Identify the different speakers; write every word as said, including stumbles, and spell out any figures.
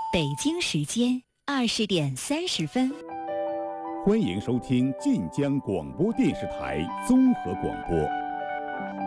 Speaker 1: 北京时间二十点三十分。
Speaker 2: 欢迎收听晋江广播电视台综合广播。